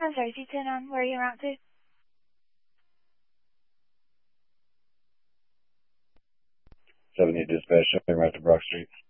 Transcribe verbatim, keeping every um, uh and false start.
I'm sorry, C ten on, where are you route to? seventy dispatch, showing right to Brock Street.